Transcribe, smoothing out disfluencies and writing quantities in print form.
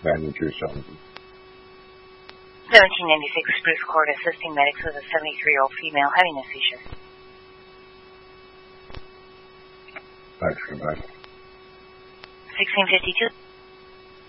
9270. 1796 Spruce Court, assisting medics with a 73-year-old female having a seizure. Thanks, goodbye. 1652.